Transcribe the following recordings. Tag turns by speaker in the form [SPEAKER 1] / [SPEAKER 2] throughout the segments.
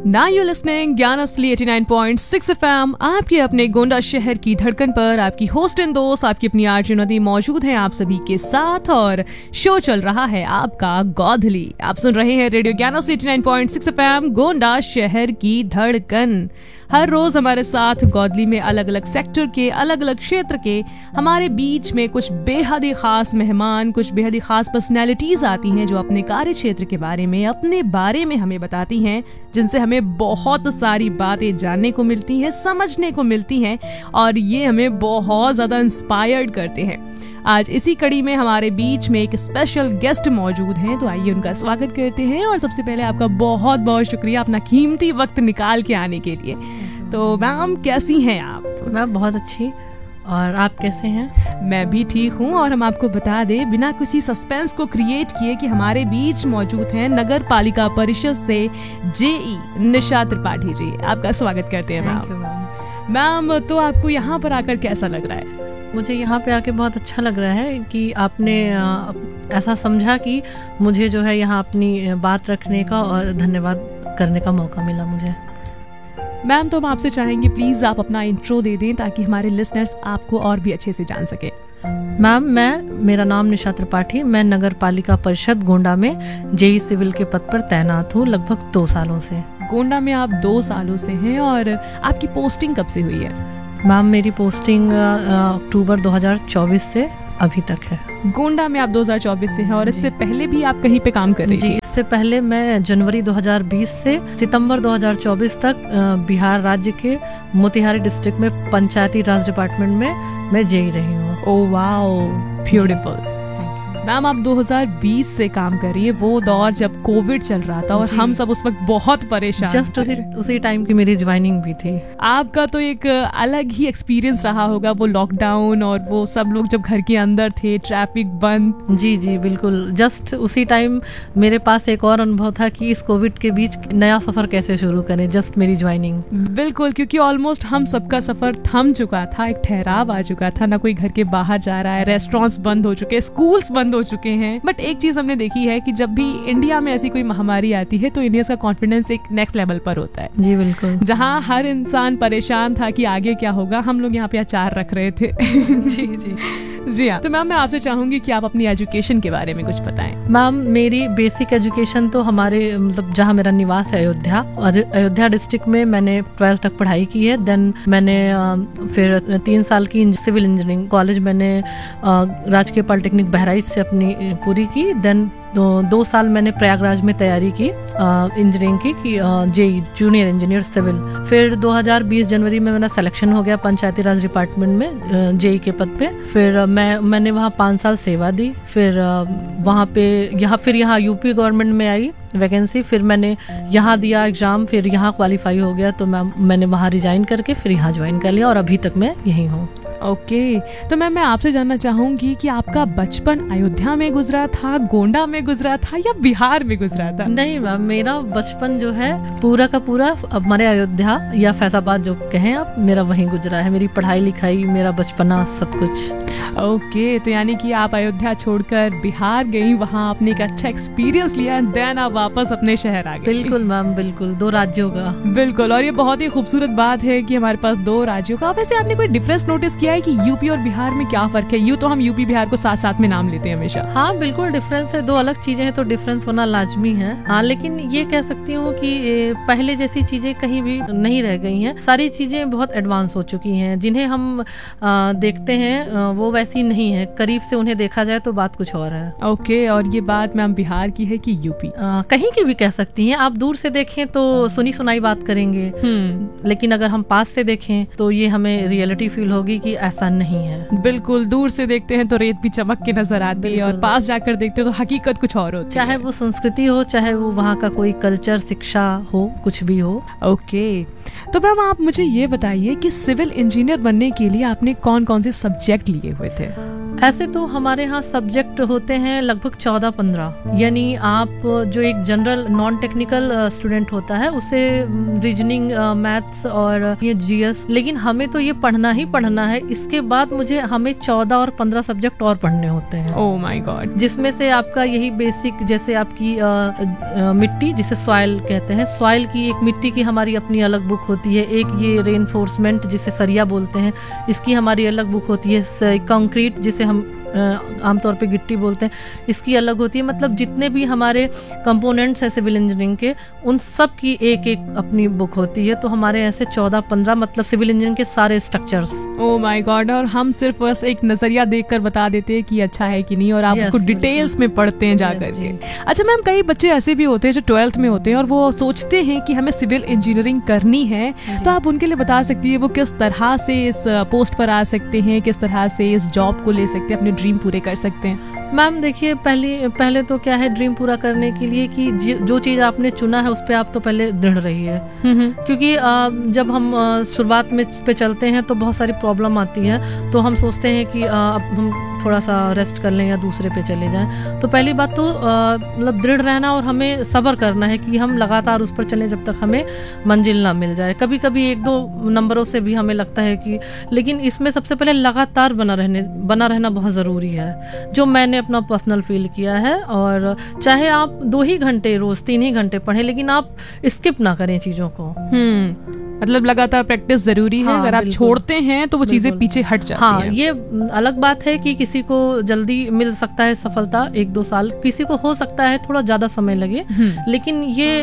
[SPEAKER 1] Now you're listening ज्ञान असली 89.6 FM, आपके अपने गोंडा शहर की धड़कन पर आपकी होस्ट एंड दोस्त आपकी अपनी आरजे नदी मौजूद हैं आप सभी के साथ और शो चल रहा है आपका गोधली। आप सुन रहे हैं रेडियो ज्ञान असली 89.6 FM गोंडा शहर की धड़कन। हर रोज हमारे साथ गोधली में अलग अलग सेक्टर के अलग अलग क्षेत्र के हमारे बीच में कुछ बेहद ही खास मेहमान, कुछ बेहद ही खास पर्सनैलिटीज आती हैं जो अपने कार्य क्षेत्र के बारे में, अपने बारे में हमें बताती हैं, जिनसे हमें बहुत सारी बातें जानने को मिलती हैं, समझने को मिलती हैं और ये हमें बहुत ज्यादा इंस्पायर्ड करते हैं। आज इसी कड़ी में हमारे बीच में एक स्पेशल गेस्ट मौजूद हैं, तो आइए उनका स्वागत करते हैं। और सबसे पहले आपका बहुत बहुत शुक्रिया अपना कीमती वक्त निकाल के आने के लिए। तो मैम कैसी हैं आप?
[SPEAKER 2] मैं बहुत अच्छी, और आप कैसे हैं?
[SPEAKER 1] मैं भी ठीक हूँ। और हम आपको बता दें बिना किसी सस्पेंस को क्रिएट किए कि हमारे बीच मौजूद हैं नगर पालिका परिषद से जेई निशा त्रिपाठी जी। आपका स्वागत करते हैं मैम। मैम तो आपको यहाँ पर आकर कैसा लग रहा है?
[SPEAKER 2] मुझे यहाँ पे आके बहुत अच्छा लग रहा है कि आपने ऐसा समझा कि मुझे जो है यहाँ अपनी बात रखने का और धन्यवाद करने का मौका मिला मुझे।
[SPEAKER 1] मैम तो हम आपसे चाहेंगे प्लीज आप अपना इंट्रो दे दें ताकि हमारे लिसनर्स आपको और भी अच्छे से जान सके।
[SPEAKER 2] मैम मेरा नाम निशा त्रिपाठी, मैं नगर पालिका परिषद गोंडा में जेई सिविल के पद पर तैनात हूँ लगभग 2 सालों से।
[SPEAKER 1] गोंडा में आप 2 सालों से हैं और आपकी पोस्टिंग कब से हुई है?
[SPEAKER 2] मैम मेरी पोस्टिंग अक्टूबर 2024 से अभी तक है।
[SPEAKER 1] गोंडा में आप 2024 से हैं और इससे पहले भी आप कहीं पे काम कर रही थी?
[SPEAKER 2] जी, इससे पहले मैं जनवरी 2020 से सितंबर 2024 तक बिहार राज्य के मोतिहारी डिस्ट्रिक्ट में पंचायती राज डिपार्टमेंट में मैं जेई रही हूँ।
[SPEAKER 1] Oh wow, beautiful. मैम आप 2020 से काम कर रही है, वो दौर जब कोविड चल रहा था और हम सब उस वक्त बहुत परेशान
[SPEAKER 2] जस्ट उसी टाइम की मेरी ज्वाइनिंग भी थी।
[SPEAKER 1] आपका तो एक अलग ही एक्सपीरियंस रहा होगा, वो लॉकडाउन और वो सब लोग जब घर के अंदर थे, ट्रैफिक बंद।
[SPEAKER 2] जी जी बिल्कुल, जस्ट उसी टाइम मेरे पास एक और अनुभव था कि इस कोविड के बीच नया सफर कैसे शुरू करें, जस्ट मेरी ज्वाइनिंग।
[SPEAKER 1] बिल्कुल, क्योंकि ऑलमोस्ट हम सबका सफर थम चुका था, एक ठहराव आ चुका था, ना कोई घर के बाहर जा रहा है, रेस्टोरेंट्स बंद हो चुके हैं, स्कूल्स बंद हो चुके हैं। बट एक चीज हमने देखी है कि जब भी इंडिया में ऐसी कोई महामारी आती है तो इंडिया का कॉन्फिडेंस एक नेक्स्ट लेवल पर होता है।
[SPEAKER 2] जी बिल्कुल,
[SPEAKER 1] जहाँ हर इंसान परेशान था कि आगे क्या होगा, हम लोग यहाँ पे अचार रख रहे थे।
[SPEAKER 2] जी जी
[SPEAKER 1] जी हाँ। तो मैम मैं आपसे चाहूंगी कि आप अपनी एजुकेशन के बारे में कुछ बताएं।
[SPEAKER 2] मैम मेरी बेसिक एजुकेशन तो हमारे मतलब जहाँ मेरा निवास है अयोध्या डिस्ट्रिक्ट में मैंने 12th तक पढ़ाई की है। देन मैंने फिर 3 साल की सिविल इंजीनियरिंग कॉलेज मैंने राजकीय पॉलिटेक्निक बहराइच से अपनी पूरी की। देन 2 साल मैंने प्रयागराज में तैयारी की इंजीनियरिंग की जेई जूनियर इंजीनियर सिविल। फिर 2020 जनवरी में मेरा सिलेक्शन हो गया पंचायती राज डिपार्टमेंट में जेई के पद पे। फिर मैंने वहाँ 5 साल सेवा दी। फिर वहाँ पे यहाँ यूपी गवर्नमेंट में आई वैकेंसी, फिर मैंने यहाँ दिया एग्जाम, फिर यहाँ क्वालिफाई हो गया तो मैंने वहाँ रिजाइन करके फिर यहाँ ज्वाइन कर लिया और अभी तक मैं यहीं हूँ।
[SPEAKER 1] ओके तो मैम मैं आपसे जानना चाहूंगी कि आपका बचपन अयोध्या में गुजरा था, गोंडा में गुजरा था या बिहार में गुजरा था?
[SPEAKER 2] नहीं मैम, मेरा बचपन जो है पूरा का पूरा हमारे अयोध्या या फैजाबाद जो कहें आप, मेरा वहीं गुजरा है। मेरी पढ़ाई लिखाई, मेरा बचपना, सब कुछ।
[SPEAKER 1] ओके तो यानी कि आप अयोध्या छोड़कर बिहार गई, वहाँ आपने एक अच्छा एक्सपीरियंस लिया, देन आप वापस अपने शहर आ गए।
[SPEAKER 2] बिल्कुल मैम, बिल्कुल 2 राज्यों का।
[SPEAKER 1] बिल्कुल, और ये बहुत ही खूबसूरत बात है कि हमारे पास 2 राज्यों का। वैसे आपने कोई डिफरेंस नोटिस किया है कि यूपी और बिहार में क्या फर्क है? यूँ तो हम यूपी बिहार को साथ साथ में नाम लेते हैं हमेशा।
[SPEAKER 2] हाँ बिल्कुल डिफरेंस है, 2 अलग चीजें हैं तो डिफरेंस होना लाजमी है। हाँ लेकिन ये कह सकती हूँ कि पहले जैसी चीजें कहीं भी नहीं रह गई हैं। सारी चीजें बहुत एडवांस हो चुकी हैं, जिन्हें हम देखते हैं वो वैसी नहीं है। करीब से उन्हें देखा जाए तो बात कुछ और है।
[SPEAKER 1] ओके, और ये बात मैम बिहार की है कि यूपी?
[SPEAKER 2] कहीं की भी कह सकती हैं। आप दूर से देखें तो सुनी सुनाई बात करेंगे, लेकिन अगर हम पास से देखें तो ये हमें रियलिटी फील होगी कि ऐसा नहीं है।
[SPEAKER 1] बिल्कुल, दूर से देखते हैं तो रेत भी चमक के नजर आती है और पास जाकर देखते हैं तो हकीकत कुछ और होती है।
[SPEAKER 2] चाहे वो संस्कृति हो, चाहे वो वहाँ का कोई कल्चर, शिक्षा हो, कुछ भी हो।
[SPEAKER 1] ओके तो मैम आप मुझे ये बताइए कि सिविल इंजीनियर बनने के लिए आपने कौन कौन से सब्जेक्ट लिए हुए थे?
[SPEAKER 2] ऐसे तो हमारे यहाँ सब्जेक्ट होते हैं लगभग 14-15, यानी आप जो एक जनरल नॉन टेक्निकल स्टूडेंट होता है उसे रीजनिंग, मैथ्स और ये जीएस, लेकिन हमें तो ये पढ़ना ही पढ़ना है। इसके बाद हमें 14 और 15 सब्जेक्ट और पढ़ने होते हैं।
[SPEAKER 1] Oh my God.
[SPEAKER 2] जिसमें से आपका यही बेसिक, जैसे आपकी मिट्टी जिसे सॉइल कहते हैं, सॉइल की एक मिट्टी की हमारी अपनी अलग बुक होती है। एक ये रेनफोर्समेंट जिसे सरिया बोलते हैं, इसकी हमारी अलग बुक होती है। कंक्रीट जिसे हम आमतौर पे गिट्टी बोलते हैं, इसकी अलग होती है। मतलब जितने भी हमारे कंपोनेंट्स हैं सिविल इंजीनियरिंग के, उन सब की एक एक अपनी बुक होती है। तो हमारे ऐसे 14-15 मतलब सिविल इंजीनियरिंग के सारे स्ट्रक्चर्स।
[SPEAKER 1] Oh my God. और हम सिर्फ बस एक नजरिया देखकर बता देते हैं कि अच्छा है कि नहीं, और आप उसको डिटेल्स में पढ़ते हैं जाकर के। अच्छा मैम, कई बच्चे ऐसे भी होते हैं जो 12th में होते हैं और वो सोचते हैं कि हमें सिविल इंजीनियरिंग करनी है, तो आप उनके लिए बता सकती है वो किस तरह से इस पोस्ट पर आ सकते हैं, किस तरह से इस जॉब को ले सकते हैं, अपने ड्रीम पूरे कर सकते हैं?
[SPEAKER 2] मैम देखिए, पहले तो क्या है, ड्रीम पूरा करने के लिए कि जो चीज आपने चुना है उस पे आप तो पहले दृढ़ रहिए। क्योंकि जब हम शुरुआत में पे चलते हैं तो बहुत सारी प्रॉब्लम आती है, तो हम सोचते हैं कि अब हम थोड़ा सा रेस्ट कर लें या दूसरे पे चले जाएं। तो पहली बात तो मतलब दृढ़ रहना और हमें सब्र करना है कि हम लगातार उस पर चलें जब तक हमें मंजिल ना मिल जाए। कभी कभी 1-2 नंबरों से भी हमें लगता है कि, लेकिन इसमें सबसे पहले लगातार बना रहना बहुत ज़रूरी है, जो मैंने अपना पर्सनल फील किया है। और चाहे आप 2 ही घंटे रोज 3 ही घंटे पढ़ें, लेकिन आप स्किप ना करें चीज़ों को।
[SPEAKER 1] मतलब लगातार प्रैक्टिस जरूरी है। अगर आप छोड़ते हैं तो वो चीजें पीछे हट जाती हैं।
[SPEAKER 2] ये अलग बात है कि किसी को जल्दी मिल सकता है सफलता, 1-2 साल, किसी को हो सकता है थोड़ा ज्यादा समय लगे, लेकिन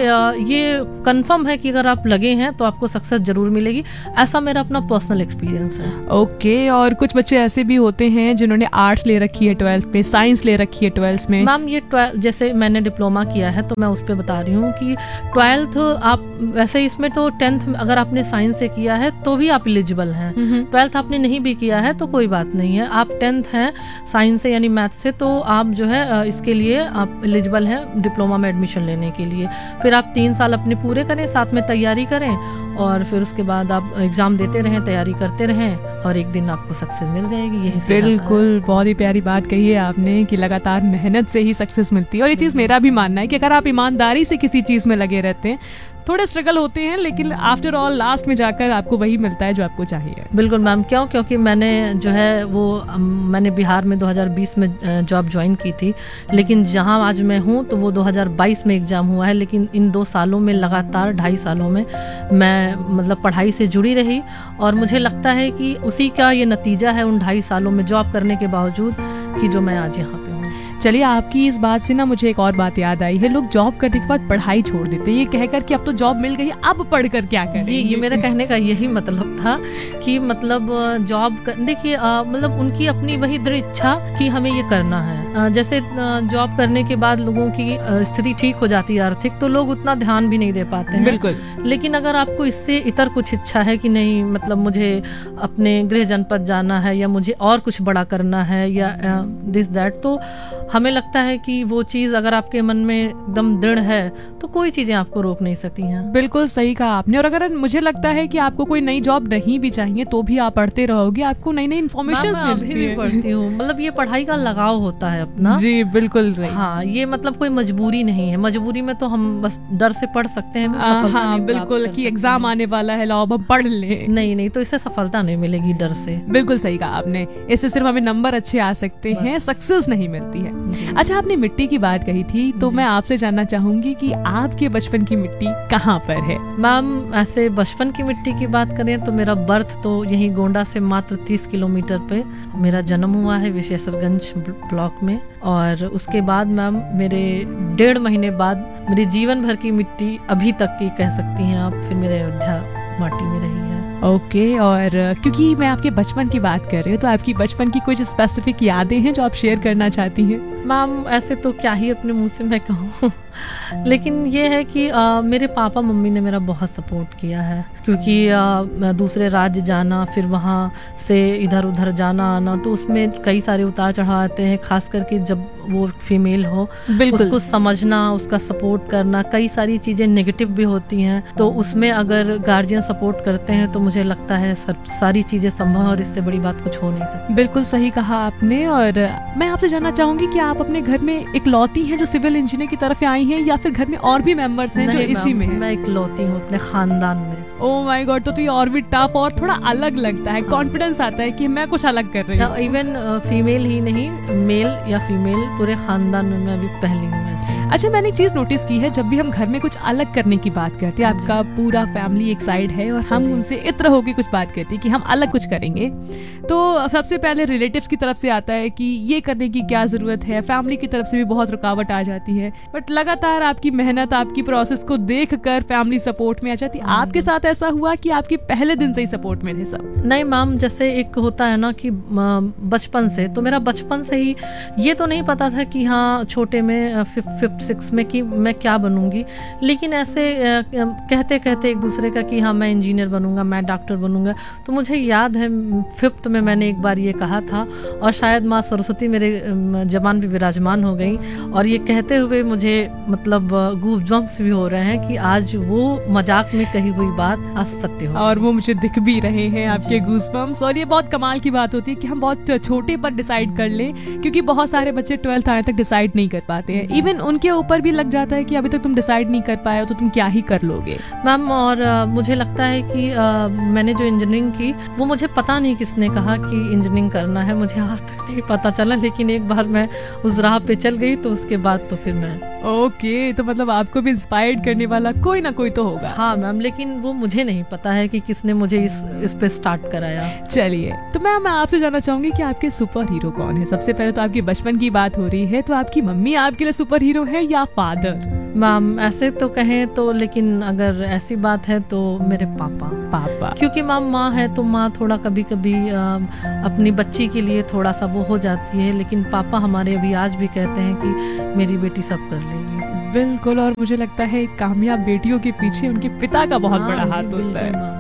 [SPEAKER 2] ये कंफर्म है कि अगर आप लगे हैं तो आपको सक्सेस जरूर मिलेगी। ऐसा मेरा अपना पर्सनल एक्सपीरियंस है।
[SPEAKER 1] ओके। और कुछ बच्चे ऐसे भी होते हैं जिन्होंने आर्ट्स ले रखी है 12th में, साइंस ले रखी है 12th में।
[SPEAKER 2] मैम ये जैसे मैंने डिप्लोमा किया है तो मैं उस पर बता रही हूँ कि 12th आप वैसे, इसमें तो 10th अगर आपने साइंस से किया है तो भी आप एलिजिबल हैं। 12th आपने नहीं भी किया है तो कोई बात नहीं है, आप 10th हैं साइंस से यानी मैथ से, तो आप जो है इसके लिए आप एलिजिबल हैं डिप्लोमा में एडमिशन लेने के लिए। फिर आप 3 साल अपने पूरे करें, साथ में तैयारी करें, और फिर उसके बाद आप एग्जाम देते रहें, तैयारी करते रहें, और एक दिन आपको सक्सेस मिल जाएगी। यही
[SPEAKER 1] बिल्कुल, बहुत ही प्यारी बात कही है आपने कि लगातार मेहनत से ही सक्सेस मिलती है। और ये चीज़ मेरा भी मानना है कि अगर आप ईमानदारी से किसी चीज़ में लगे रहते हैं, थोड़े स्ट्रगल होते हैं, लेकिन आफ्टर ऑल लास्ट में जाकर आपको वही मिलता है जो आपको चाहिए।
[SPEAKER 2] बिल्कुल मैम। क्योंकि मैंने जो है वो मैंने बिहार में 2020 में जॉब ज्वाइन की थी, लेकिन जहां आज मैं हूं तो वो 2022 में एग्जाम हुआ है। लेकिन इन 2 सालों में लगातार 2.5 सालों में मैं मतलब पढ़ाई से जुड़ी रही, और मुझे लगता है कि उसी का ये नतीजा है उन 2.5 सालों में जॉब करने के बावजूद कि जो मैं आज यहाँ पे।
[SPEAKER 1] चलिए, आपकी इस बात से ना मुझे एक और बात याद आई है। लोग जॉब करने के बाद पढ़ाई छोड़ देते हैं, ये कहकर कि अब तो जॉब मिल गई, अब पढ़कर क्या करें।
[SPEAKER 2] ये मेरा कहने का यही मतलब था कि मतलब जॉब देखिए, मतलब उनकी अपनी वही दृढ़ इच्छा कि हमें ये करना है। जैसे जॉब करने के बाद लोगों की स्थिति ठीक हो जाती है आर्थिक, तो लोग उतना ध्यान भी नहीं दे पाते हैं।
[SPEAKER 1] बिल्कुल।
[SPEAKER 2] लेकिन अगर आपको इससे इतर कुछ इच्छा है कि नहीं, मतलब मुझे अपने गृह जनपद जाना है, या मुझे और कुछ बड़ा करना है, या दिस दैट, तो हमें लगता है कि वो चीज़ अगर आपके मन में एकदम दृढ़ है तो कोई चीज़ें आपको रोक नहीं सकती हैं।
[SPEAKER 1] बिल्कुल सही कहा आपने। और अगर मुझे लगता है कि आपको कोई नई जॉब नहीं भी चाहिए तो भी आप पढ़ते रहोगे, आपको नई नई इन्फॉर्मेशन मिलती है।
[SPEAKER 2] पढ़ती हूँ, मतलब ये पढ़ाई का लगाव होता है अपना।
[SPEAKER 1] जी बिल्कुल सही।
[SPEAKER 2] हाँ, ये मतलब कोई मजबूरी नहीं है। मजबूरी में तो हम बस डर से पढ़ सकते हैं।
[SPEAKER 1] हाँ बिल्कुल, कि एग्जाम आने वाला है, लाओ अब पढ़ ले।
[SPEAKER 2] नहीं, तो इससे सफलता नहीं मिलेगी डर से।
[SPEAKER 1] बिल्कुल सही कहा आपने। इससे सिर्फ हमें नंबर अच्छे आ सकते हैं, सक्सेस नहीं मिलती है। अच्छा, आपने मिट्टी की बात कही थी, तो मैं आपसे जानना चाहूंगी कि आपके बचपन की मिट्टी कहाँ पर है?
[SPEAKER 2] मैम ऐसे बचपन की मिट्टी की बात करें तो मेरा बर्थ तो यहीं गोंडा से मात्र 30 किलोमीटर पे मेरा जन्म हुआ है, विशेषरगंज ब्लॉक में। और उसके बाद मैम मेरे 1.5 महीने बाद मेरी जीवन भर की मिट्टी अभी तक की कह सकती हैं आप, फिर मेरे अयोध्या माटी में रही है।
[SPEAKER 1] ओके। और क्योंकि मैं आपके बचपन की बात कर रही हूँ, तो आपकी बचपन की कुछ स्पेसिफिक यादें हैं जो आप शेयर करना चाहती हैं?
[SPEAKER 2] मैम ऐसे तो क्या ही अपने मुंह से मैं कहूँ। लेकिन ये है कि मेरे पापा मम्मी ने मेरा बहुत सपोर्ट किया है, क्योंकि दूसरे राज्य जाना, फिर वहाँ से इधर उधर जाना आना, तो उसमें कई सारे उतार चढ़ाव आते हैं, खास करके जब वो फीमेल हो, उसको समझना, उसका सपोर्ट करना, कई सारी चीज़ें नेगेटिव भी होती हैं, तो उसमें अगर गार्जियन सपोर्ट करते हैं तो मुझे लगता है सारी चीज़ें संभव, और इससे बड़ी बात कुछ हो नहीं सकती।
[SPEAKER 1] बिल्कुल सही कहा आपने। और मैं आपसे जानना चाहूंगी कि आप अपने घर में इकलौती हैं जो सिविल इंजीनियर की तरफ आई हैं, या फिर घर में और भी मेंबर्स हैं जो इसी में हैं?
[SPEAKER 2] मैं इकलौती हूँ अपने खानदान में।
[SPEAKER 1] ओह माय गॉड, तो ये और भी टफ और थोड़ा अलग लगता है, कॉन्फिडेंस आता है कि मैं कुछ अलग कर रही हूँ।
[SPEAKER 2] इवन फीमेल ही नहीं, मेल या फीमेल, पूरे खानदान में मैं अभी पहली हूँ।
[SPEAKER 1] अच्छा, मैंने एक चीज नोटिस की है, जब भी हम घर में कुछ अलग करने की बात करते हैं, आपका पूरा फैमिली एक साइड है और हम उनसे इत्र होकर कुछ बात करते हैं कि हम अलग कुछ करेंगे, तो सबसे पहले रिलेटिव्स की तरफ से आता है कि ये करने की क्या जरूरत है, फैमिली की तरफ से भी बहुत रुकावट आ जाती है, बट लगातार आपकी मेहनत, आपकी प्रोसेस को देख कर फैमिली सपोर्ट में आ जाती है। आपके साथ ऐसा हुआ कि आपके पहले दिन से ही सपोर्ट में थे सब?
[SPEAKER 2] नहीं मैम, जैसे एक होता है ना कि बचपन से, तो मेरा बचपन से ही ये तो नहीं पता था कि हाँ छोटे में 5th 6th में कि मैं क्या बनूंगी, लेकिन ऐसे कहते कहते एक दूसरे का कि हाँ मैं इंजीनियर बनूंगा, मैं डॉक्टर बनूंगा। तो मुझे याद है 5th में मैंने एक बार ये कहा था, और शायद माँ सरस्वती मेरे जबान पे विराजमान हो गई, और ये कहते हुए मुझे मतलब गूज़बम्प्स भी हो रहे हैं कि आज वो मजाक में कही हुई बात आज सत्य हो,
[SPEAKER 1] और वो मुझे दिख भी रहे हैं आपके गूज़बम्प्स। और ये बहुत कमाल की बात होती है कि हम बहुत छोटे पर डिसाइड कर लें, क्योंकि बहुत सारे बच्चे 12th आने तक डिसाइड नहीं कर पाते हैं, इवन उनके ऊपर भी लग जाता है कि अभी तक तुम डिसाइड नहीं कर पाए हो तो तुम क्या ही कर लोगे।
[SPEAKER 2] मैम, और मुझे लगता है कि मैंने जो इंजीनियरिंग की, वो मुझे पता नहीं किसने कहा कि इंजीनियरिंग करना है, मुझे आज तक नहीं पता चला, लेकिन एक बार मैं उस राह पे चल गई तो उसके बाद तो फिर मैं
[SPEAKER 1] ओके, तो मतलब आपको भी इंस्पायर्ड करने वाला कोई ना कोई तो होगा।
[SPEAKER 2] हाँ मैम, लेकिन वो मुझे नहीं पता है कि किसने मुझे इस पे स्टार्ट कराया।
[SPEAKER 1] चलिए, तो मैम मैं आपसे जानना चाहूंगी कि आपके सुपर हीरो कौन है? सबसे पहले तो आपकी बचपन की बात हो रही है, तो आपकी मम्मी आपके लिए सुपर हीरो है या फादर?
[SPEAKER 2] मैम ऐसे तो कहें तो, लेकिन अगर ऐसी बात है तो मेरे पापा। क्योंकि माँ है तो माँ थोड़ा कभी कभी अपनी बच्ची के लिए थोड़ा सा वो हो जाती है, लेकिन पापा हमारे अभी आज भी कहते हैं कि मेरी बेटी सब कर लेगी।
[SPEAKER 1] बिल्कुल, और मुझे लगता है कामयाब बेटियों के पीछे उनके पिता का बहुत बड़ा हाथ होता है।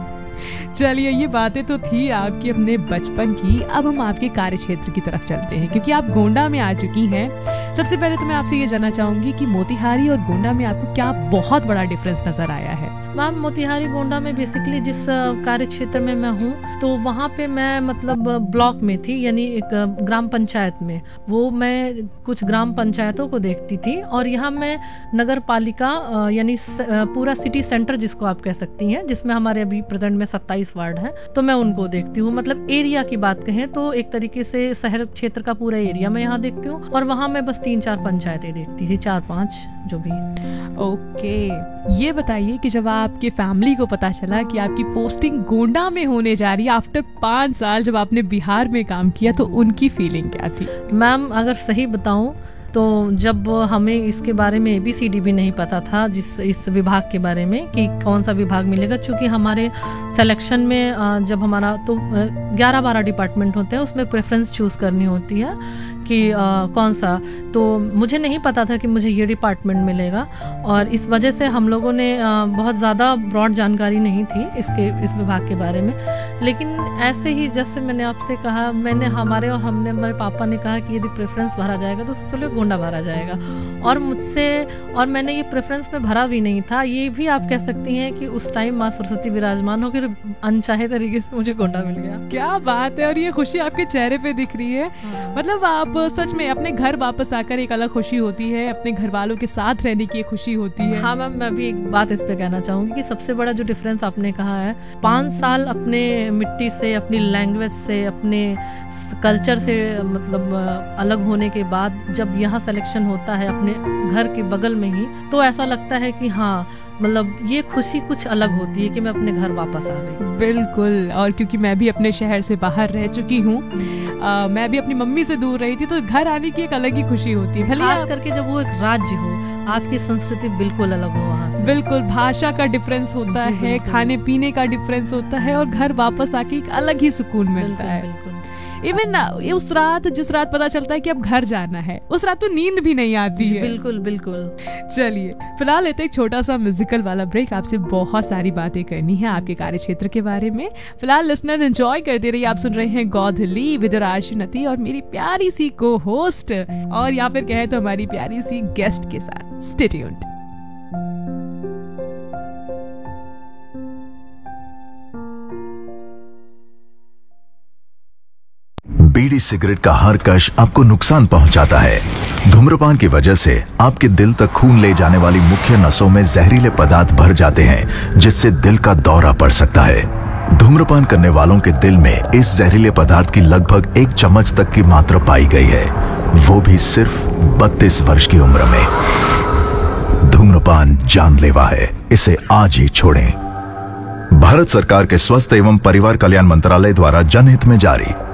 [SPEAKER 1] चलिए, ये बातें तो थी आपकी अपने बचपन की। अब हम आपके कार्य क्षेत्र की तरफ चलते हैं, क्योंकि आप गोंडा में आ चुकी हैं। सबसे पहले तो मैं आपसे ये जानना चाहूंगी कि मोतिहारी और गोंडा में आपको क्या बहुत बड़ा डिफरेंस नजर आया है?
[SPEAKER 2] मैम, मोतिहारी गोंडा में बेसिकली जिस कार्य क्षेत्र में मैं हूँ, तो वहाँ पे मैं मतलब ब्लॉक में थी, यानी एक ग्राम पंचायत में, वो मैं कुछ ग्राम पंचायतों को देखती थी, और यहाँ मैं नगर पालिका यानी पूरा सिटी सेंटर जिसको आप कह सकती हैं, जिसमें हमारे अभी प्रेजेंट में 27 वार्ड है, तो मैं उनको देखती हूँ। मतलब एरिया की बात कहें तो एक तरीके से शहर क्षेत्र का पूरा एरिया मैं यहाँ देखती हूँ, और वहाँ मैं बस 3-4 पंचायतें देखती थी, 4-5 जो भी।
[SPEAKER 1] ओके, ये बताइए कि जब आपके फैमिली को पता चला कि आपकी पोस्टिंग गोंडा में होने जा रही है आफ्टर 5 साल जब आपने बिहार में काम किया, तो उनकी फीलिंग क्या थी?
[SPEAKER 2] मैम अगर सही बताऊं तो जब हमें इसके बारे में ABCD भी नहीं पता था, इस विभाग के बारे में कि कौन सा विभाग मिलेगा, क्योंकि हमारे सिलेक्शन में जब हमारा तो 11-12 डिपार्टमेंट होते हैं, उसमें प्रेफरेंस चूज करनी होती है कि कौन सा, तो मुझे नहीं पता था कि मुझे ये डिपार्टमेंट मिलेगा, और इस वजह से हम लोगों ने बहुत ज़्यादा ब्रॉड जानकारी नहीं थी इस विभाग के बारे में। लेकिन ऐसे ही जैसे मैंने आपसे कहा, हमारे पापा ने कहा कि यदि प्रेफरेंस भरा जाएगा तो सबसे पहले गोंडा भरा जाएगा, और मैंने ये प्रेफरेंस में भरा भी नहीं था। ये भी आप कह सकती हैं कि उस टाइम माँ सरस्वती विराजमान हो, फिर अनचाहे तरीके से मुझे गोंडा मिल गया।
[SPEAKER 1] क्या बात है, और ये खुशी आपके चेहरे पे दिख रही है। मतलब आप सच में अपने घर वापस आकर एक अलग खुशी होती है, अपने घर वालों के साथ रहने की एक खुशी होती है।
[SPEAKER 2] हाँ मैम, मैं भी एक बात इस पे कहना चाहूंगी कि सबसे बड़ा जो डिफरेंस आपने कहा है, 5 साल अपने मिट्टी से, अपनी लैंग्वेज से, अपने कल्चर से मतलब अलग होने के बाद जब यहाँ सिलेक्शन होता है अपने घर के बगल में ही, तो ऐसा लगता है कि हाँ मतलब ये खुशी कुछ अलग होती है कि मैं अपने घर वापस आ गई।
[SPEAKER 1] बिल्कुल, और क्योंकि मैं भी अपने शहर से बाहर रह चुकी हूँ, मैं भी अपनी मम्मी से दूर रही थी, तो घर आने की एक अलग ही खुशी होती है।
[SPEAKER 2] खास करके जब वो एक राज्य हो, आपकी संस्कृति बिल्कुल अलग हो वहाँ से।
[SPEAKER 1] बिल्कुल, भाषा का डिफरेंस होता है, खाने पीने का डिफरेंस होता है, और घर वापस आके एक अलग ही सुकून मिलता है। इवन उस रात जिस रात पता चलता है कि अब घर जाना है, उस रात तो नींद भी नहीं आती है।
[SPEAKER 2] बिल्कुल बिल्कुल।
[SPEAKER 1] चलिए फिलहाल लेते एक छोटा सा म्यूजिकल वाला ब्रेक। आपसे बहुत सारी बातें करनी है आपके कार्य क्षेत्र के बारे में। फिलहाल लिसनर एंजॉय करते रहिए। आप सुन रहे हैं गोधली विद आरती और मेरी प्यारी सी को होस्ट, और या फिर कहे तो हमारी प्यारी सी गेस्ट के साथ। Stay tuned.
[SPEAKER 3] बीड़ी सिगरेट का हर कश आपको नुकसान पहुंचाता है। धूम्रपान की वजह से आपके दिल तक खून ले जाने वाली मुख्य नसों में जहरीले पदार्थ भर जाते हैं, जिससे दिल का दौरा पड़ सकता है। धूम्रपान करने वालों के दिल में इस जहरीले पदार्थ की लगभग 1 चम्मच तक की मात्रा पाई गई है, वो भी सिर्फ 32 वर्ष की उम्र में। धूम्रपान जानलेवा है, इसे आज ही छोड़ें। भारत सरकार के स्वास्थ्य एवं परिवार कल्याण मंत्रालय द्वारा जनहित में जारी।